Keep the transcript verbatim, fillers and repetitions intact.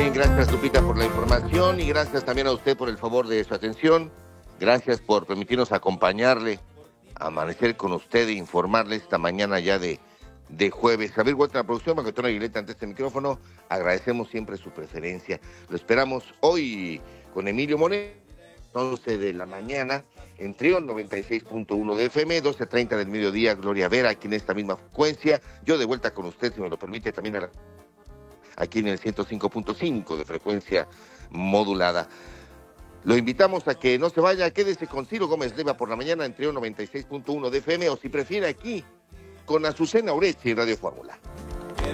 bien, gracias Lupita por la información y gracias también a usted por el favor de su atención. Gracias por permitirnos acompañarle, amanecer con usted e informarle esta mañana ya de, de jueves. Javier Huerta, la producción, Magatón Aguileta ante este micrófono. Agradecemos siempre su preferencia. Lo esperamos hoy con Emilio Moreno, once de la mañana, en Trión noventa y seis punto uno de F M, doce treinta del mediodía, Gloria Vera, aquí en esta misma frecuencia. Yo de vuelta con usted, si me lo permite, también a la, aquí en el ciento cinco punto cinco de frecuencia modulada. Lo invitamos a que no se vaya, quédese con Ciro Gómez Leiva por la mañana en Trión noventa y seis punto uno de F M, o si prefiere aquí, con Azucena Urechi y Radio Fórmula.